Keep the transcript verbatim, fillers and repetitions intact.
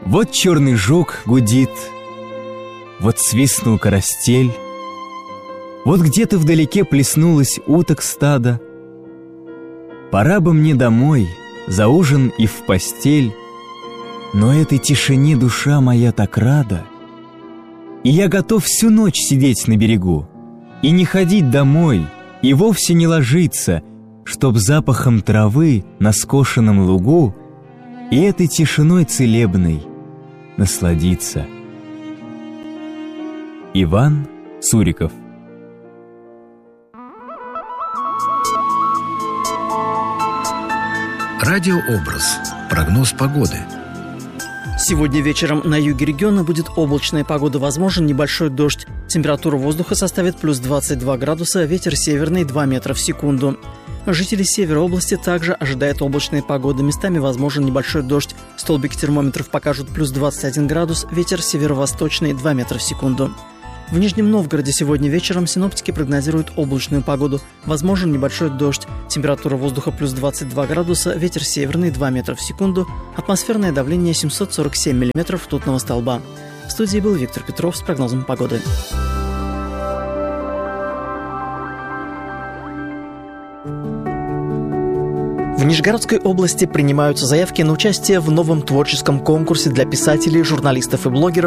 Вот черный жук гудит, вот свистнул карастель, вот где-то вдалеке плеснулось уток стадо. Пора бы мне домой, за ужин и в постель, но этой тишине душа моя так рада, и я готов всю ночь сидеть на берегу и не ходить домой, и вовсе не ложиться, чтоб запахом травы на скошенном лугу и этой тишиной целебной насладиться. Иван Суриков. Радиообраз. Прогноз погоды. Сегодня вечером на юге региона будет облачная погода, возможен небольшой дождь. Температура воздуха составит плюс двадцать два градуса, ветер северный два метра в секунду. Жители севера области также ожидают облачной погоды, местами возможен небольшой дождь. Столбики термометров покажут плюс двадцать один градус, ветер северо-восточный два метра в секунду. В Нижнем Новгороде сегодня вечером синоптики прогнозируют облачную погоду, возможен небольшой дождь. Температура воздуха плюс двадцать два градуса, ветер северный два метра в секунду, атмосферное давление семьсот сорок семь миллиметров ртутного столба. В студии был Виктор Петров с прогнозом погоды. В Нижегородской области принимаются заявки на участие в новом творческом конкурсе для писателей, журналистов и блогеров